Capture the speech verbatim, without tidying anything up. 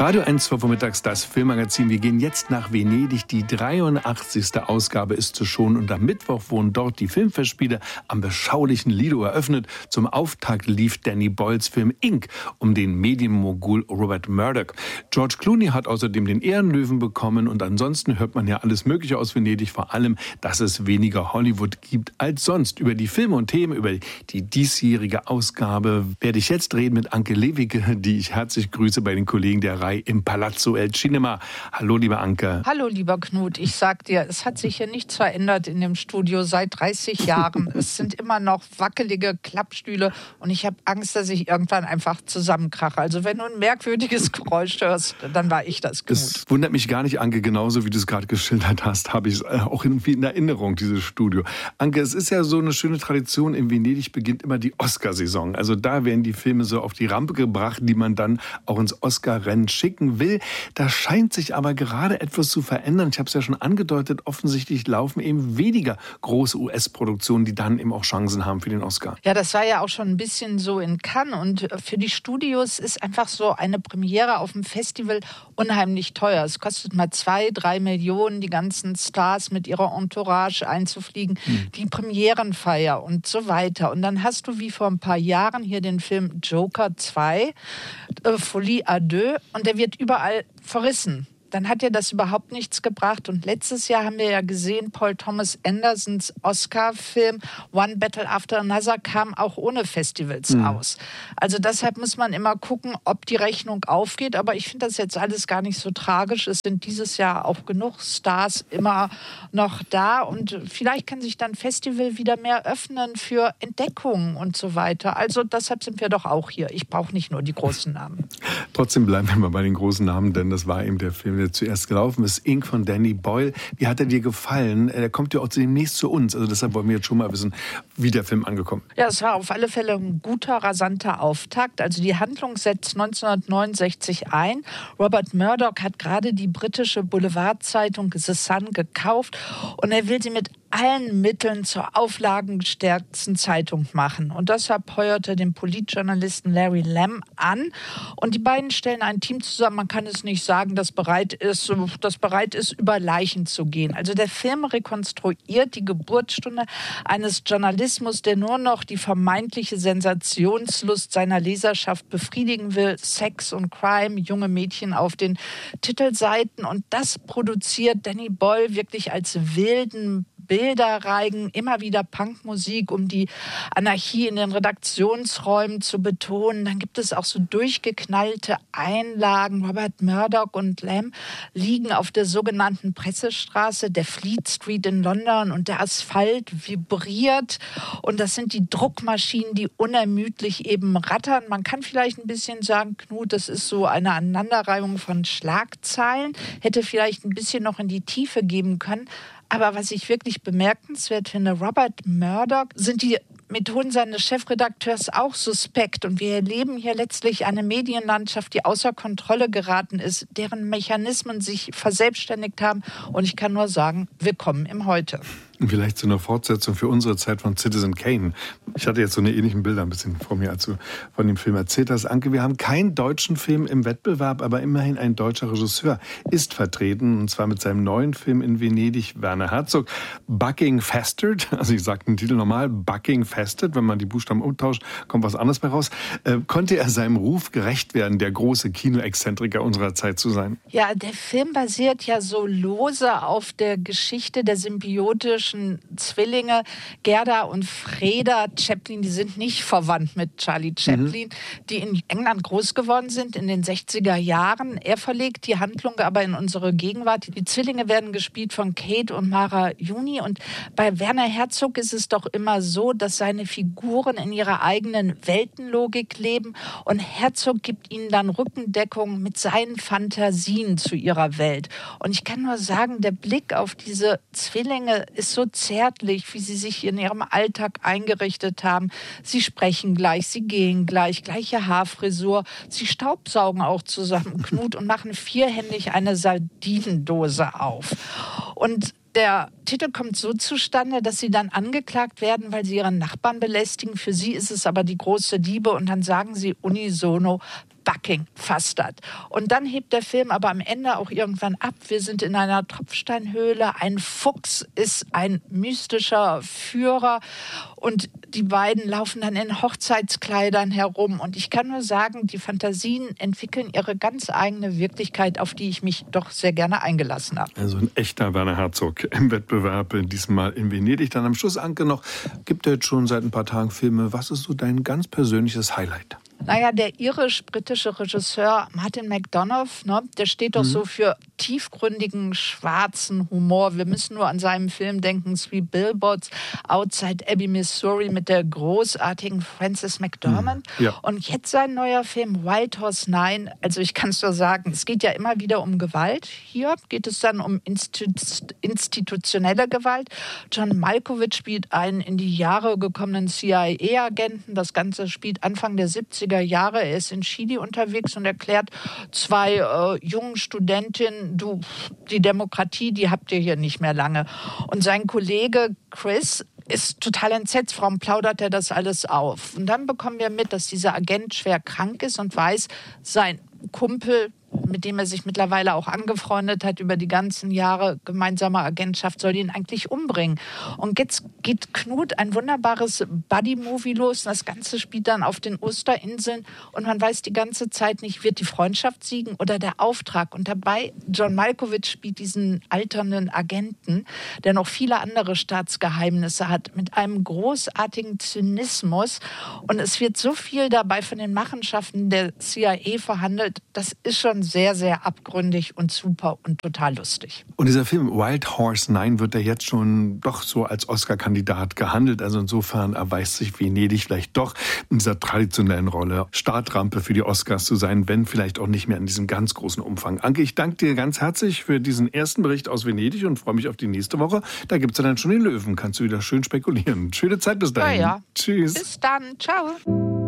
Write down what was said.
Radio eins vormittags, das Filmmagazin. Wir gehen jetzt nach Venedig. Die dreiundachtzigste Ausgabe ist zu schonen und am Mittwoch wurden dort die Filmfestspiele am beschaulichen Lido eröffnet. Zum Auftakt lief Danny Boyles Film Ink um den Medienmogul Rupert Murdoch. George Clooney hat außerdem den Ehrenlöwen bekommen und ansonsten hört man ja alles Mögliche aus Venedig, vor allem, dass es weniger Hollywood gibt als sonst. Über die Filme und Themen, über die diesjährige Ausgabe werde ich jetzt reden mit Anke Lewicke, die ich herzlich grüße bei den Kollegen der Reihe im Palazzo El Cinema. Hallo, liebe Anke. Hallo, lieber Knut. Ich sag dir, es hat sich hier nichts verändert in dem Studio seit dreißig Jahren. Es sind immer noch wackelige Klappstühle und ich habe Angst, dass ich irgendwann einfach zusammenkrache. Also wenn du ein merkwürdiges Geräusch hörst, dann war ich das, Knut. Es wundert mich gar nicht, Anke, genauso wie du es gerade geschildert hast, habe ich es auch irgendwie in Erinnerung, dieses Studio. Anke, es ist ja so eine schöne Tradition, in Venedig beginnt immer die Oscarsaison. Also da werden die Filme so auf die Rampe gebracht, die man dann auch ins Oscar-Rennen schicken will. Da scheint sich aber gerade etwas zu verändern. Ich habe es ja schon angedeutet, offensichtlich laufen eben weniger große U S-Produktionen, die dann eben auch Chancen haben für den Oscar. Ja, das war ja auch schon ein bisschen so in Cannes und für die Studios ist einfach so eine Premiere auf dem Festival unheimlich teuer. Es kostet mal zwei, drei Millionen, die ganzen Stars mit ihrer Entourage einzufliegen, hm. die Premierenfeier und so weiter. Und dann hast du wie vor ein paar Jahren hier den Film Joker zwei, äh, Folie à deux, und der wird überall verrissen. Dann hat ja das überhaupt nichts gebracht. Und letztes Jahr haben wir ja gesehen, Paul Thomas Andersons Oscar-Film One Battle After Another kam auch ohne Festivals mhm. aus. Also deshalb muss man immer gucken, ob die Rechnung aufgeht. Aber ich finde das jetzt alles gar nicht so tragisch. Es sind dieses Jahr auch genug Stars immer noch da. Und vielleicht kann sich dann Festival wieder mehr öffnen für Entdeckungen und so weiter. Also deshalb sind wir doch auch hier. Ich brauche nicht nur die großen Namen. Trotzdem bleiben wir mal bei den großen Namen, denn das war eben der Film, der zuerst gelaufen ist, Ink von Danny Boyle. Wie hat er dir gefallen? Er kommt ja auch demnächst zu uns, also deshalb wollen wir jetzt schon mal wissen, wie der Film angekommen ist. Ja, es war auf alle Fälle ein guter, rasanter Auftakt. Also die Handlung setzt neunzehnhundertneunundsechzig ein. Rupert Murdoch hat gerade die britische Boulevardzeitung The Sun gekauft und er will sie mit allen Mitteln zur auflagengestärkten Zeitung machen. Und deshalb heuert er den Politjournalisten Larry Lamb an. Und die beiden stellen ein Team zusammen, man kann es nicht sagen, das bereit ist, das bereit ist, über Leichen zu gehen. Also der Film rekonstruiert die Geburtsstunde eines Journalismus, der nur noch die vermeintliche Sensationslust seiner Leserschaft befriedigen will. Sex und Crime, junge Mädchen auf den Titelseiten. Und das produziert Danny Boyle wirklich als wilden Bilderreigen, immer wieder Punkmusik, um die Anarchie in den Redaktionsräumen zu betonen. Dann gibt es auch so durchgeknallte Einlagen. Rupert Murdoch und Lamb liegen auf der sogenannten Pressestraße der Fleet Street in London und der Asphalt vibriert. Und das sind die Druckmaschinen, die unermüdlich eben rattern. Man kann vielleicht ein bisschen sagen, Knut, das ist so eine Aneinanderreihung von Schlagzeilen. Hätte vielleicht ein bisschen noch in die Tiefe geben können. Aber was ich wirklich bemerkenswert finde, Rupert Murdoch, sind die Methoden seines Chefredakteurs auch suspekt. Und wir erleben hier letztlich eine Medienlandschaft, die außer Kontrolle geraten ist, deren Mechanismen sich verselbstständigt haben. Und ich kann nur sagen, willkommen im Heute. Vielleicht so eine Fortsetzung für unsere Zeit von Citizen Kane. Ich hatte jetzt so eine ähnlichen Bilder ein bisschen vor mir, als du von dem Film erzählt hast. Anke, wir haben keinen deutschen Film im Wettbewerb, aber immerhin ein deutscher Regisseur ist vertreten, und zwar mit seinem neuen Film in Venedig, Werner Herzog. Buckingfested, also ich sage den Titel normal, Buckingfested, wenn man die Buchstaben umtauscht, kommt was anderes bei raus. Äh, konnte er seinem Ruf gerecht werden, der große Kinoexzentriker unserer Zeit zu sein? Ja, der Film basiert ja so lose auf der Geschichte der symbiotischen Zwillinge Gerda und Freda Chaplin. Die sind nicht verwandt mit Charlie Chaplin, mhm. die in England groß geworden sind in den sechziger Jahren. Er verlegt die Handlung aber in unsere Gegenwart. Die Zwillinge werden gespielt von Kate und Mara Juni. Und bei Werner Herzog ist es doch immer so, dass seine Figuren in ihrer eigenen Weltenlogik leben und Herzog gibt ihnen dann Rückendeckung mit seinen Fantasien zu ihrer Welt. Und ich kann nur sagen, der Blick auf diese Zwillinge ist so zärtlich, wie sie sich in ihrem Alltag eingerichtet haben. Sie sprechen gleich, sie gehen gleich, gleiche Haarfrisur. Sie staubsaugen auch zusammen, Knut, und machen vierhändig eine Sardinendose auf. Und der Titel kommt so zustande, dass sie dann angeklagt werden, weil sie ihren Nachbarn belästigen. Für sie ist es aber die große Liebe und dann sagen sie unisono Bucking Fastert. Und dann hebt der Film aber am Ende auch irgendwann ab. Wir sind in einer Tropfsteinhöhle. Ein Fuchs ist ein mystischer Führer. Und die beiden laufen dann in Hochzeitskleidern herum. Und ich kann nur sagen, die Fantasien entwickeln ihre ganz eigene Wirklichkeit, auf die ich mich doch sehr gerne eingelassen habe. Also ein echter Werner Herzog im Wettbewerb, diesmal in Venedig. Dann am Schluss, Anke, noch, gibt er jetzt schon seit ein paar Tagen Filme. Was ist so dein ganz persönliches Highlight? Naja, der irisch-britische Regisseur Martin McDonagh, ne, der steht doch mhm. so für tiefgründigen, schwarzen Humor. Wir müssen nur an seinen Film denken, Three Billboards Outside Ebbing, Missouri mit der großartigen Frances McDormand. Mhm. Ja. Und jetzt sein neuer Film Wild Horse Nine. Also ich kann es nur sagen, es geht ja immer wieder um Gewalt. Hier geht es dann um Institu- institutionelle Gewalt. John Malkovich spielt einen in die Jahre gekommenen C I A-Agenten. Das Ganze spielt Anfang der siebziger Jahre. Er ist in Chile unterwegs und erklärt zwei äh, jungen Studentinnen, du, die Demokratie, die habt ihr hier nicht mehr lange. Und sein Kollege Chris ist total entsetzt. Warum plaudert er das alles auf? Und dann bekommen wir mit, dass dieser Agent schwer krank ist und weiß, sein Kumpel, mit dem er sich mittlerweile auch angefreundet hat über die ganzen Jahre gemeinsamer Agentschaft, soll ihn eigentlich umbringen. Und jetzt geht Knut ein wunderbares Buddy-Movie los. Das Ganze spielt dann auf den Osterinseln und man weiß die ganze Zeit nicht, wird die Freundschaft siegen oder der Auftrag. Und dabei, John Malkovich spielt diesen alternden Agenten, der noch viele andere Staatsgeheimnisse hat, mit einem großartigen Zynismus. Und es wird so viel dabei von den Machenschaften der C I A verhandelt. Das ist schon sehr, sehr abgründig und super und total lustig. Und dieser Film Wild Horse Nine wird ja jetzt schon doch so als Oscar-Kandidat gehandelt. Also insofern erweist sich Venedig vielleicht doch in dieser traditionellen Rolle, Startrampe für die Oscars zu sein, wenn vielleicht auch nicht mehr in diesem ganz großen Umfang. Anke, ich danke dir ganz herzlich für diesen ersten Bericht aus Venedig und freue mich auf die nächste Woche. Da gibt es ja dann schon den Löwen. Kannst du wieder schön spekulieren. Schöne Zeit bis dahin. Ja, ja. Tschüss. Bis dann. Ciao.